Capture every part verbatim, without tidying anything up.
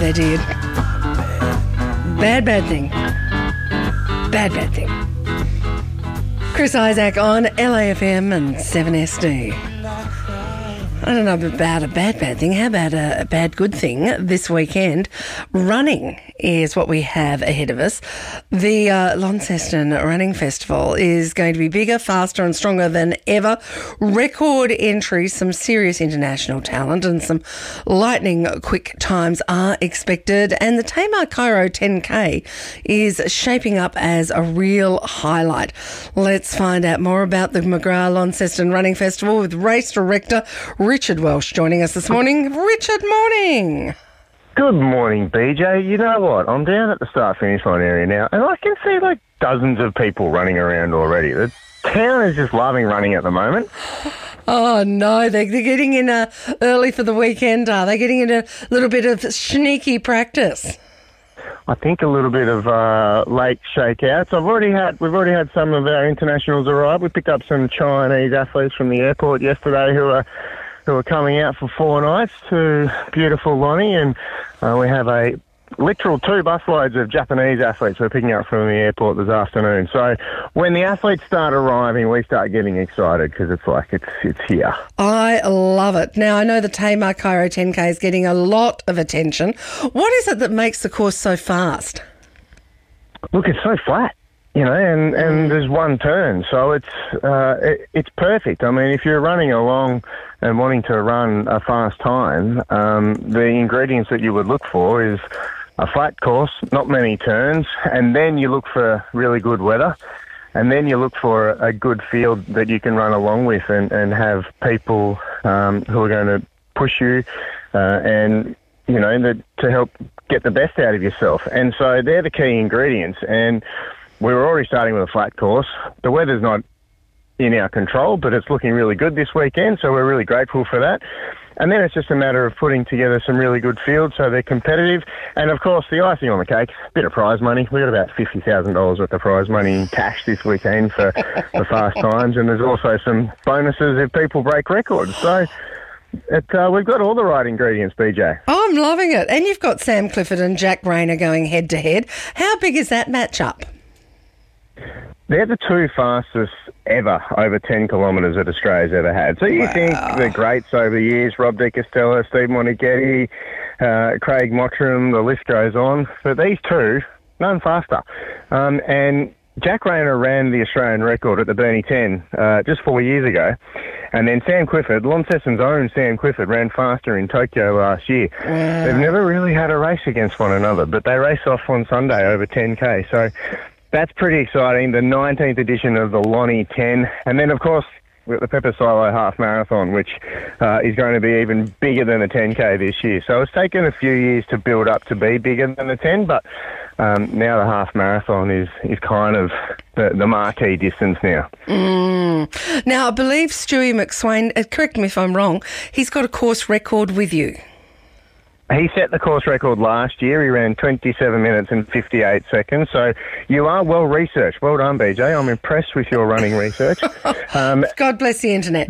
they did. Bad, bad thing. Bad, bad thing. Chris Isaak on L A F M and seven S D. I don't know about a bad, bad thing. How about a bad, good thing this weekend? Running is what we have ahead of us. The uh, Launceston Running Festival is going to be bigger, faster and stronger than ever. Record entries, some serious international talent and some lightning quick times are expected. And the Tamar Cairo ten K is shaping up as a real highlight. Let's find out more about the McGrath Launceston Running Festival with race director Richard Welsh joining us this morning. Richard, morning. Good morning, B J. You know what? I'm down at the start-finish line area now, and I can see, like, dozens of people running around already. The town is just loving running at the moment. Oh, no, they're, they're getting in uh, early for the weekend, are they? Getting in a little bit of sneaky practice. I think a little bit of uh, late shakeouts. I've already had, we've already had some of our internationals arrive. We picked up some Chinese athletes from the airport yesterday who are who are coming out for four nights to beautiful Lonnie, and uh, we have a literal two busloads of Japanese athletes we're picking up from the airport this afternoon. So when the athletes start arriving, we start getting excited because it's like it's it's here. I love it. Now, I know the Tamar Cairo ten K is getting a lot of attention. What is it that makes the course so fast? Look, it's so flat. You know, and, and there's one turn, so it's uh, it, it's perfect. I mean, if you're running along and wanting to run a fast time, um, the ingredients that you would look for is a flat course, not many turns, and then you look for really good weather, and then you look for a, a good field that you can run along with and, and have people um, who are going to push you uh, and, you know, the, to help get the best out of yourself. And so they're the key ingredients, and we were already starting with a flat course. The weather's not in our control, but it's looking really good this weekend, so we're really grateful for that. And then it's just a matter of putting together some really good fields so they're competitive. And, of course, the icing on the cake, a bit of prize money. We got about fifty thousand dollars worth of prize money in cash this weekend for, for fast times, and there's also some bonuses if people break records. So it, uh, we've got all the right ingredients, B J. Oh, I'm loving it. And you've got Sam Clifford and Jack Rayner going head-to-head. How big is that matchup? They're the two fastest ever over ten kilometres that Australia's ever had. So you Wow. think the greats over the years, Rob De Castella, Steve Montighetti, uh, Craig Mottram, the list goes on. But these two, none faster. Um, and Jack Rayner ran the Australian record at the Burnie ten uh, just four years ago. And then Sam Clifford, Launceston's own Sam Clifford, ran faster in Tokyo last year. Wow. They've never really had a race against one another, but they race off on Sunday over ten K. So that's pretty exciting. The nineteenth edition of the Lonnie ten. And then, of course, we've got the Pepper Silo Half Marathon, which uh, is going to be even bigger than the ten K this year. So it's taken a few years to build up to be bigger than the ten, but um, now the Half Marathon is, is kind of the, the marquee distance now. Mm. Now, I believe Stewie McSwain, uh, correct me if I'm wrong, he's got a course record with you. He set the course record last year. He ran twenty-seven minutes and fifty-eight seconds. So you are well researched. Well done, B J. I'm impressed with your running research. Um, God bless the internet.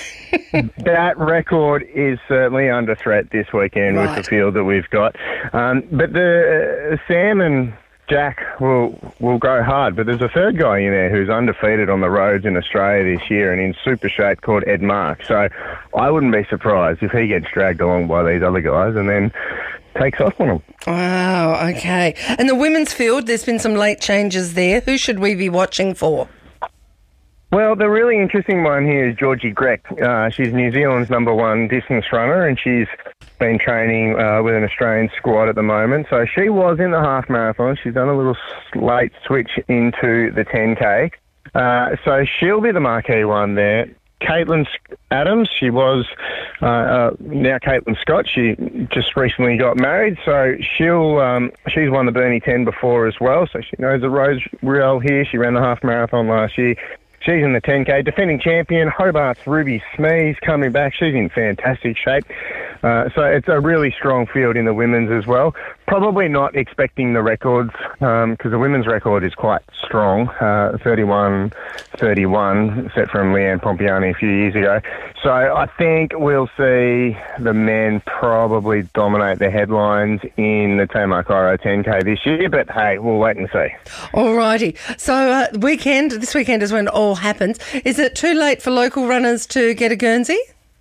that record is certainly under threat this weekend Right. with the field that we've got. Um, but the uh, Sam and Jack will will go hard, but there's a third guy in there who's undefeated on the roads in Australia this year and in super shape called Ed Mark. So I wouldn't be surprised if he gets dragged along by these other guys and then takes off on them. Wow, okay. And the women's field, there's been some late changes there. Who should we be watching for? Well, the really interesting one here is Georgie Grech. Uh, she's New Zealand's number one distance runner, and she's been training uh, with an Australian squad at the moment. So she was in the half marathon. She's done a little late switch into the ten K. Uh, so she'll be the marquee one there. Caitlin Adams, she was uh, uh, now Caitlin Scott. She just recently got married, so she'll um, she's won the Burnie ten before as well, so she knows the roads real here. She ran the half marathon last year. She's in the ten K. Defending champion, Hobart's Ruby Smee's coming back. She's in fantastic shape. Uh, so it's a really strong field in the women's as well. Probably not expecting the records because um, the women's record is quite strong, uh, thirty-one thirty-one, set from Leanne Pompiani a few years ago. So I think we'll see the men probably dominate the headlines in the Tamar Cairo ten K this year, but hey, we'll wait and see. All righty. So uh, weekend, this weekend is when it all happens. Is it too late for local runners to get a Guernsey?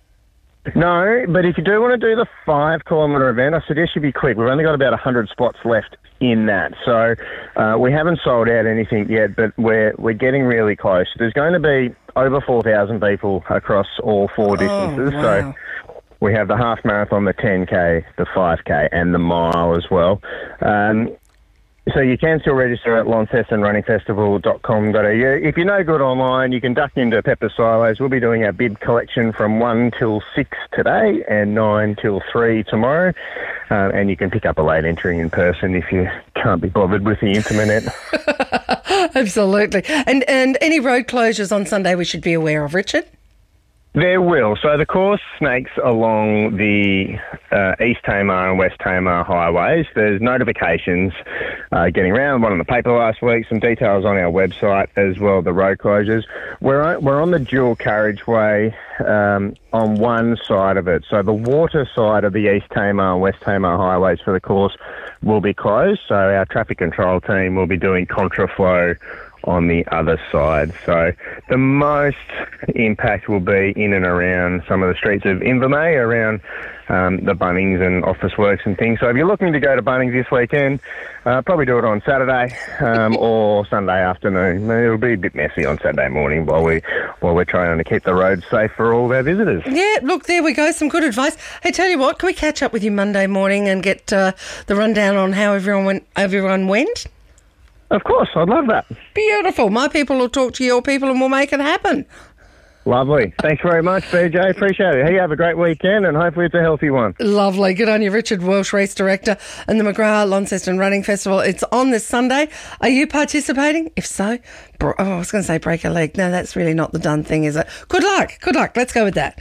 No, but if you do want to do the five kilometre event, I suggest you be quick. We've only got about one hundred spots left in that. So uh, we haven't sold out anything yet, but we're we're getting really close. There's going to be over four thousand people across all four distances. Oh, wow. So we have the half marathon, the ten K, the five K and the mile as well. Um, So you can still register at launceston running festival dot com dot a u. If you're no good online, you can duck into Pepper Silos. We'll be doing our bib collection from one till six today and nine till three tomorrow. Uh, and you can pick up a late entry in person if you can't be bothered with the internet. Absolutely. And, and any road closures on Sunday we should be aware of, Richard? There will. So the course snakes along the uh, East Tamar and West Tamar highways. There's notifications uh, getting around, one on the paper last week, some details on our website as well, the road closures. We're on, we're on the dual carriageway um, on one side of it. So the water side of the East Tamar and West Tamar highways for the course will be closed. So our traffic control team will be doing contraflow on the other side. So the most impact will be in and around some of the streets of Invermay, around um, the Bunnings and Office Works and things. So if you're looking to go to Bunnings this weekend, uh, probably do it on Saturday um, or Sunday afternoon. It'll be a bit messy on Saturday morning while, we, while we're trying to keep the roads safe for all of our visitors. Yeah, look, there we go. Some good advice. Hey, tell you what, can we catch up with you Monday morning and get uh, the rundown on how everyone went, everyone went? Of course, I'd love that. Beautiful. My people will talk to your people and we'll make it happen. Lovely. Thanks very much, B J. Appreciate it. Hey, have a great weekend and hopefully it's a healthy one. Lovely. Good on you, Richard Welsh, Race Director and the McGrath Launceston Running Festival. It's on this Sunday. Are you participating? If so, bro- oh, I was going to say break a leg. No, that's really not the done thing, is it? Good luck. Good luck. Let's go with that.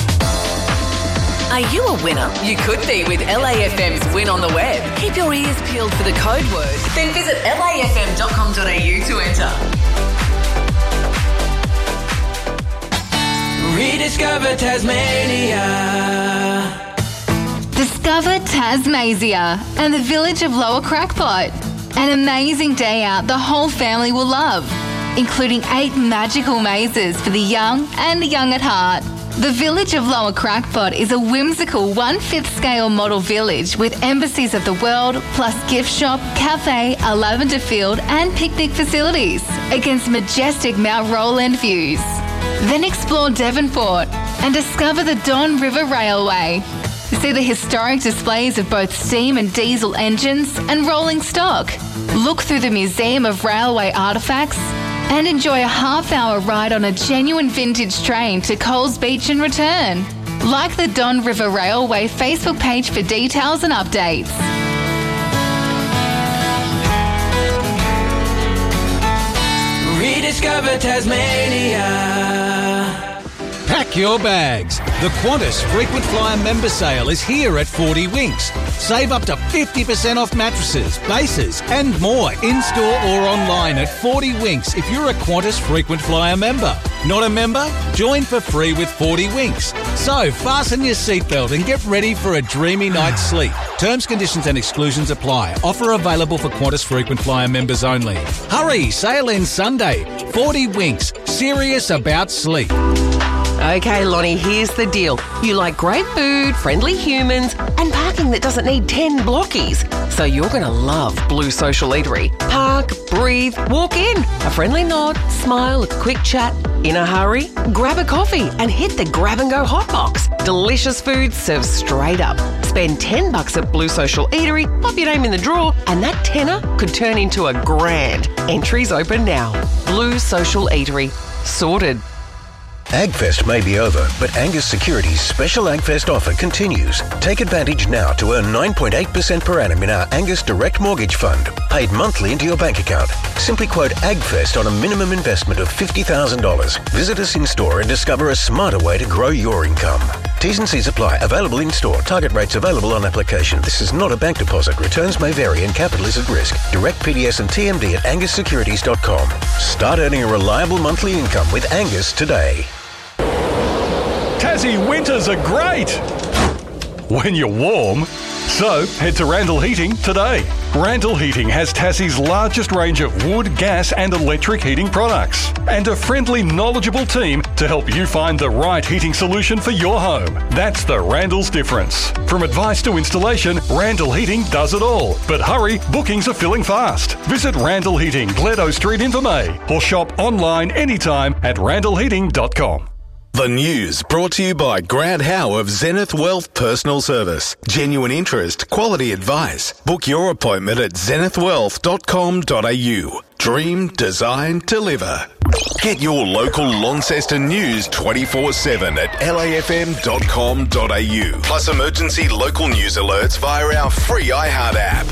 Are you a winner? You could be with L A F M's Win on the Web. Keep your ears peeled for the code word. Then visit L A F M dot com dot a u to enter. Rediscover Tasmania. Discover Tasmania and the village of Lower Crackpot. An amazing day out the whole family will love, including eight magical mazes for the young and the young at heart. The village of Lower Crackpot is a whimsical one-fifth scale model village with embassies of the world, plus gift shop, cafe, a lavender field and picnic facilities against majestic Mount Roland views. Then explore Devonport and discover the Don River Railway. See the historic displays of both steam and diesel engines and rolling stock. Look through the Museum of Railway Artefacts and enjoy a half-hour ride on a genuine vintage train to Coles Beach and return. Like the Don River Railway Facebook page for details and updates. Rediscover Tasmania. Pack your bags. The Qantas Frequent Flyer Member Sale is here at forty Winks. Save up to fifty percent off mattresses, bases and more in-store or online at forty Winks if you're a Qantas Frequent Flyer member. Not a member? Join for free with forty Winks. So fasten your seatbelt and get ready for a dreamy night's sleep. Terms, conditions and exclusions apply. Offer available for Qantas Frequent Flyer members only. Hurry, sale ends Sunday. forty Winks. Serious about sleep. Okay, Lonnie, here's the deal. You like great food, friendly humans, and parking that doesn't need ten blockies. So you're going to love Blue Social Eatery. Park, breathe, walk in. A friendly nod, smile, a quick chat. In a hurry? Grab a coffee and hit the grab and go hot box. Delicious food served straight up. Spend ten bucks at Blue Social Eatery, pop your name in the draw, and that tenner could turn into a grand. Entries open now. Blue Social Eatery. Sorted. AgFest may be over, but Angus Securities' special AgFest offer continues. Take advantage now to earn nine point eight percent per annum in our Angus Direct Mortgage Fund, paid monthly into your bank account. Simply quote AgFest on a minimum investment of fifty thousand dollars. Visit us in store and discover a smarter way to grow your income. T's and C's apply. Available in-store. Target rates available on application. This is not a bank deposit. Returns may vary and capital is at risk. Direct P D S and T M D at angus securities dot com. Start earning a reliable monthly income with Angus today. Tassie winters are great when you're warm. So head to Randall Heating today. Randall Heating has Tassie's largest range of wood, gas and electric heating products and a friendly, knowledgeable team to help you find the right heating solution for your home. That's the Randall's difference. From advice to installation, Randall Heating does it all. But hurry, bookings are filling fast. Visit Randall Heating, Gledo Street, Invermay, or shop online anytime at randall heating dot com. The news brought to you by Grant Howe of Zenith Wealth Personal Service. Genuine interest, quality advice. Book your appointment at zenith wealth dot com dot a u. Dream, design, deliver. Get your local Launceston news twenty-four seven at l a f m dot com dot a u. Plus emergency local news alerts via our free iHeart app.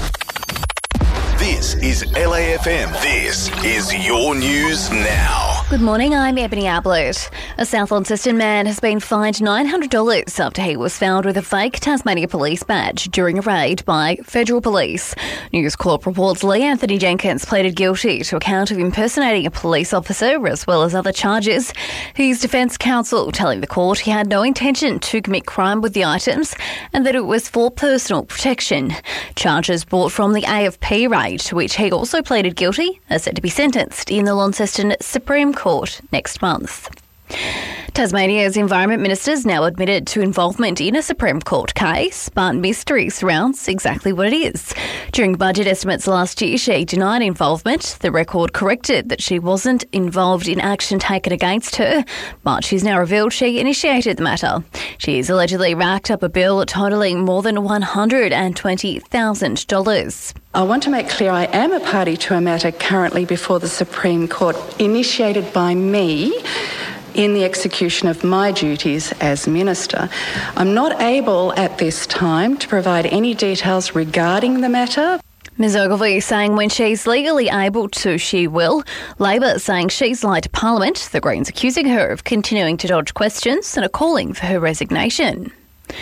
This is L A F M. This is your news now. Good morning, I'm Ebony Ablett. A South Launceston man has been fined nine hundred dollars after he was found with a fake Tasmania police badge during a raid by federal police. News Corp reports Lee Anthony Jenkins pleaded guilty to a count of impersonating a police officer as well as other charges. His defence counsel telling the court he had no intention to commit crime with the items and that it was for personal protection. Charges brought from the A F P raid, to which he also pleaded guilty, are set to be sentenced in the Launceston Supreme Court next month. Tasmania's Environment Minister's now admitted to involvement in a Supreme Court case, but mystery surrounds exactly what it is. During budget estimates last year, she denied involvement. The record corrected that she wasn't involved in action taken against her, but she's now revealed she initiated the matter. She's allegedly racked up a bill totalling more than one hundred twenty thousand dollars. I want to make clear I am a party to a matter currently before the Supreme Court, initiated by me in the execution of my duties as Minister. I'm not able at this time to provide any details regarding the matter. Ms Ogilvie saying when she's legally able to, she will. Labor saying she's lied to Parliament. The Greens accusing her of continuing to dodge questions and are calling for her resignation.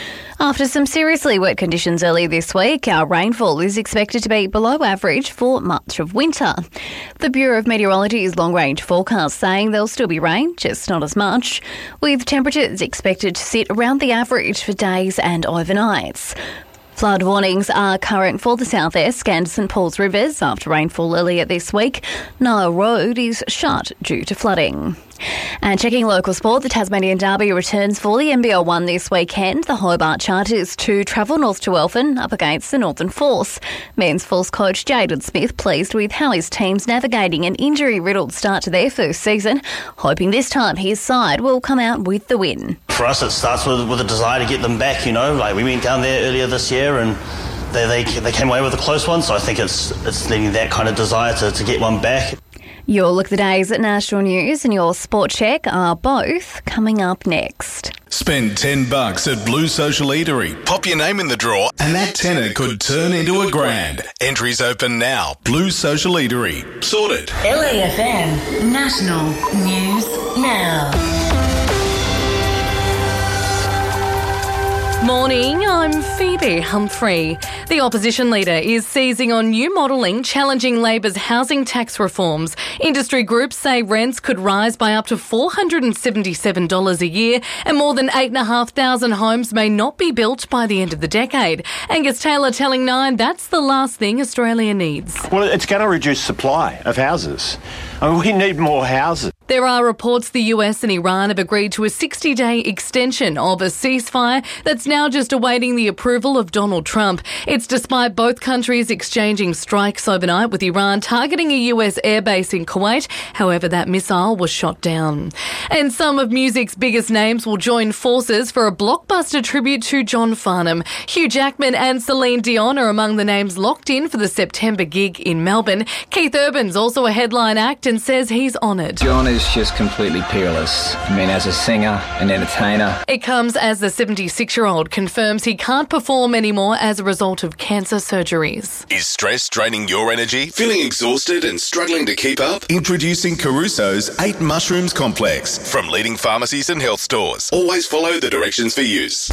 After some seriously wet conditions earlier this week, our rainfall is expected to be below average for much of winter. The Bureau of Meteorology's long-range forecast saying there'll still be rain, just not as much, with temperatures expected to sit around the average for days and overnights. Flood warnings are current for the south-esk and St Paul's rivers after rainfall earlier this week. Nile Road is shut due to flooding. And checking local sport, the Tasmanian Derby returns for the N B L one this weekend. The Hobart Chargers to travel north to Elphin up against the Northern Force. Men's Force coach Jaden Smith pleased with how his team's navigating an injury-riddled start to their first season, hoping this time his side will come out with the win. For us, it starts with, with a desire to get them back, you know. Like we went down there earlier this year and they they, they came away with a close one, so I think it's it's needing that kind of desire to, to get one back. Your Look at the Days at National News and your Sport Check are both coming up next. Spend ten bucks at Blue Social Eatery. Pop your name in the draw and that tenner could turn into a grand. Entries open now. Blue Social Eatery. Sorted. L A F M National News Now. Morning, I'm Phoebe Humphrey. The opposition leader is seizing on new modelling challenging Labor's housing tax reforms. Industry groups say rents could rise by up to four hundred seventy-seven dollars a year and more than eight thousand five hundred homes may not be built by the end of the decade. Angus Taylor telling Nine that's the last thing Australia needs. Well, it's going to reduce supply of houses. I mean, we need more houses. There are reports the U S and Iran have agreed to a sixty-day extension of a ceasefire that's now just awaiting the approval of Donald Trump. It's despite both countries exchanging strikes overnight, with Iran targeting a U S airbase in Kuwait. However, that missile was shot down. And some of music's biggest names will join forces for a blockbuster tribute to John Farnham. Hugh Jackman and Celine Dion are among the names locked in for the September gig in Melbourne. Keith Urban's also a headline act and says he's honoured. John is is just completely peerless. I mean, as a singer, an entertainer. It comes as the seventy-six-year-old confirms he can't perform anymore as a result of cancer surgeries. Is stress draining your energy? Feeling exhausted and struggling to keep up? Introducing Caruso's eight Mushrooms Complex from leading pharmacies and health stores. Always follow the directions for use.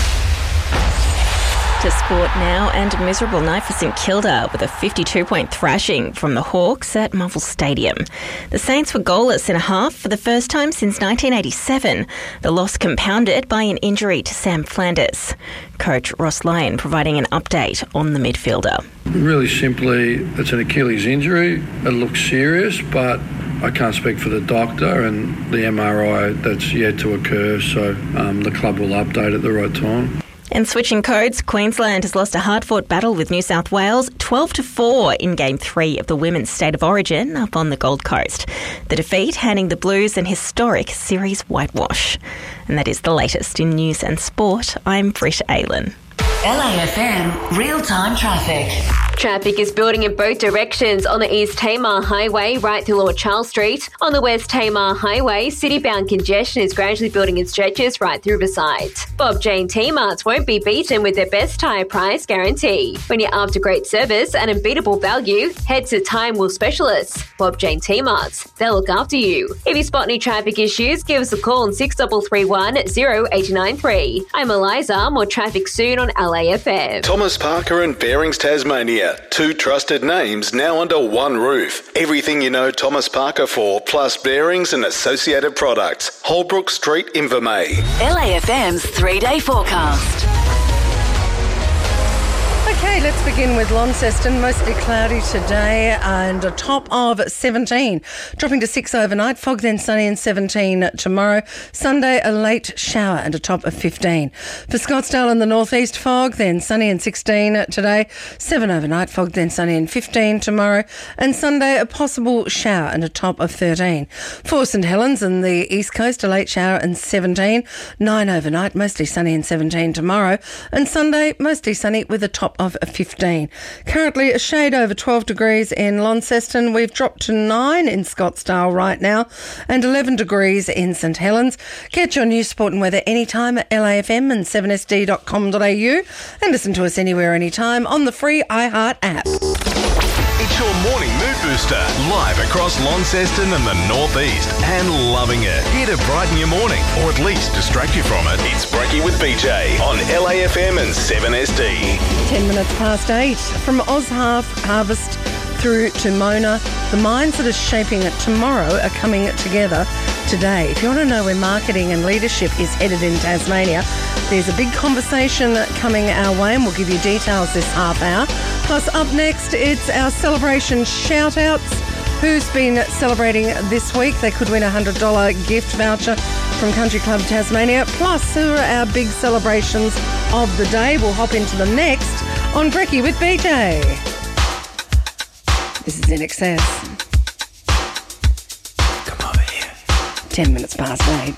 To sport now, and a miserable night for St Kilda with a fifty-two point thrashing from the Hawks at Marvel Stadium. The Saints were goalless in a half for the first time since nineteen eighty-seven, the loss compounded by an injury to Sam Flanders. Coach Ross Lyon providing an update on the midfielder. Really simply, it's an Achilles injury. It looks serious, but I can't speak for the doctor and the M R I that's yet to occur, so um, the club will update at the right time. And switching codes, Queensland has lost a hard-fought battle with New South Wales, twelve to four in Game three of the Women's State of Origin up on the Gold Coast. The defeat handing the Blues an historic series whitewash. And that is the latest in news and sport. I'm Britt Aylan. L A F M real-time traffic. Traffic is building in both directions on the East Tamar Highway right through Lord Charles Street. On the West Tamar Highway, city-bound congestion is gradually building in stretches right through Riverside. Bob Jane T-Marts won't be beaten with their best tyre price guarantee. When you're after great service and unbeatable value, head to Time Will Specialists. Bob Jane T-Marts, they'll look after you. If you spot any traffic issues, give us a call on six three three one, zero eight nine three. I'm Eliza, more traffic soon on L A F M. Thomas Parker and Bearings Tasmania. Two trusted names now under one roof. Everything you know Thomas Parker for, plus bearings and associated products. Holbrook Street, Invermay. L A F M's three-day forecast. Okay, let's begin with Launceston. Mostly cloudy today and a top of seventeen. Dropping to six overnight. Fog, then sunny and seventeen tomorrow. Sunday, a late shower and a top of fifteen. For Scottsdale and the northeast, fog, then sunny and sixteen today. seven overnight. Fog, then sunny and fifteen tomorrow. And Sunday, a possible shower and a top of thirteen. For St Helens and the east coast, a late shower and seventeen. nine overnight. Mostly sunny and seventeen tomorrow. And Sunday, mostly sunny with a top of fifteen. Currently a shade over twelve degrees in Launceston. We've dropped to nine in Scottsdale right now and eleven degrees in St Helens. Get your news, sport and weather anytime at L A F M and seven S D dot com dot A U and listen to us anywhere, anytime on the free iHeart app. It's your morning mood booster, live across Launceston and the northeast, and loving it. Here to brighten your morning, or at least distract you from it. It's Brekkie with B J on L A F M and seven S D. Ten minutes past eight. From Ozharf Harvest through to Mona, the minds that are shaping it tomorrow are coming together today. If you want to know where marketing and leadership is headed in Tasmania, there's a big conversation coming our way and we'll give you details this half hour. Plus up next, it's our celebration shout-outs. Who's been celebrating this week? They could win a one hundred dollars gift voucher from Country Club Tasmania. Plus, who are our big celebrations of the day? We'll hop into them next on Brekkie with B J. This is In Excess. Come over here. Ten minutes past eight.